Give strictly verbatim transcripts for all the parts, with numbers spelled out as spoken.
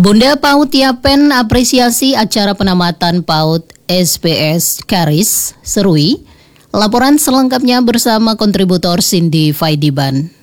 Bunda PAUD Yapen apresiasi acara penamatan PAUD S P S Karis Serui. Laporan selengkapnya bersama kontributor Cindy Faidiban.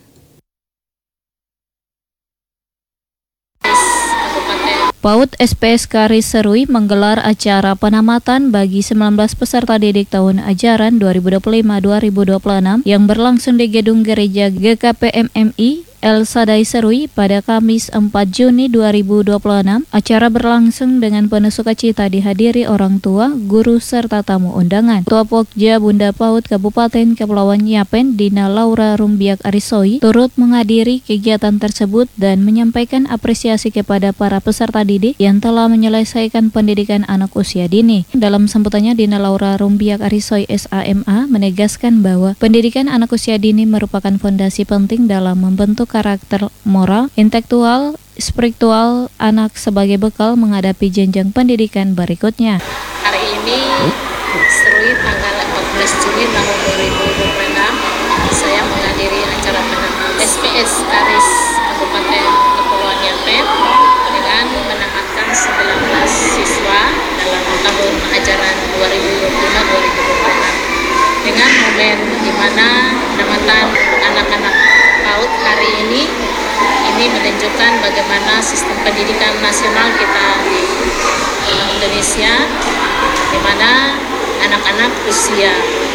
PAUD S P S Karis Serui menggelar acara penamatan bagi sembilan belas peserta didik tahun ajaran dua ribu dua puluh lima dua ribu dua puluh enam yang berlangsung di Gedung Gereja G K P M M I El Sadai Serui pada Kamis empat Juni dua ribu dua puluh enam. Acara berlangsung dengan penuh sukacita dihadiri orang tua, guru, serta tamu undangan. Ketua Pokja Bunda PAUD Kabupaten Kepulauan Yapen, Dina Laura Rumbiak Arisoi, turut menghadiri kegiatan tersebut dan menyampaikan apresiasi kepada para peserta didik yang telah menyelesaikan pendidikan anak usia dini. Dalam sambutannya, Dina Laura Rumbiak Arisoi S A M A menegaskan bahwa pendidikan anak usia dini merupakan fondasi penting dalam membentuk karakter moral, intelektual, spiritual anak sebagai bekal menghadapi jenjang pendidikan berikutnya. Hari ini Serui tanggal empat belas Juni tahun dua ribu dua puluh enam, saya menghadiri acara penamatan S P S Karis Kabupaten Kepulauan Yapen dengan menempatkan sembilan belas siswa dalam tahun ajaran dua ribu dua puluh lima dua ribu dua puluh enam dengan momen di mana penamatan anak-anak PAUD hari ini ini menunjukkan bagaimana sistem pendidikan nasional kita di Indonesia, di mana anak-anak usia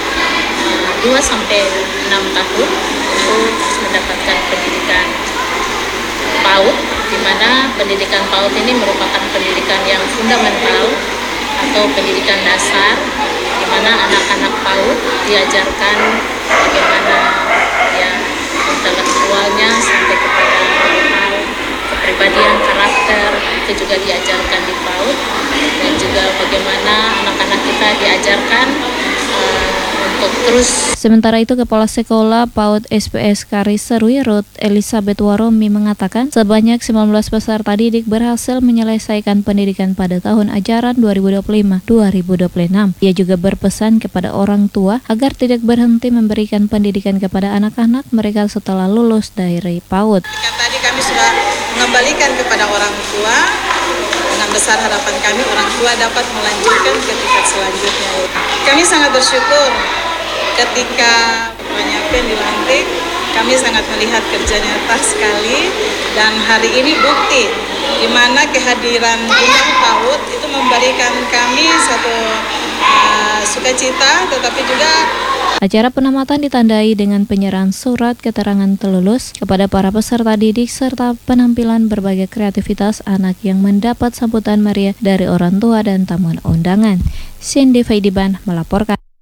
dua sampai enam tahun itu mendapatkan pendidikan PAUD, di mana pendidikan PAUD ini merupakan pendidikan yang fundamental atau pendidikan dasar, di mana anak-anak PAUD diajarkan bagaimana ya intelektualnya sampai kepada hal kepribadian, karakter, itu juga diajarkan di PAUD, dan juga bagaimana anak-anak kita diajarkan uh, untuk terus. Sementara itu, Kepala Sekolah PAUD S P S Karis Serui Ruth Elizabeth Waromi mengatakan sebanyak sembilan belas peserta didik berhasil menyelesaikan pendidikan pada tahun ajaran dua ribu dua puluh lima dua ribu dua puluh enam. Ia juga berpesan kepada orang tua agar tidak berhenti memberikan pendidikan kepada anak-anak mereka setelah lulus dari PAUD. Tadi kami sudah mengembalikan kepada orang tua, dengan besar harapan kami orang tua dapat melanjutkan ke tingkat selanjutnya. Kami sangat bersyukur ketika Yapen dilantik, kami sangat melihat kerja nyata sekali, dan hari ini bukti di mana kehadiran Bunda PAUD itu memberikan kami satu uh, sukacita, tetapi juga acara penamatan ditandai dengan penyerahan surat keterangan terlulus kepada para peserta didik serta penampilan berbagai kreativitas anak yang mendapat sambutan meriah dari orang tua dan tamu undangan. Cindy Faidiban melaporkan.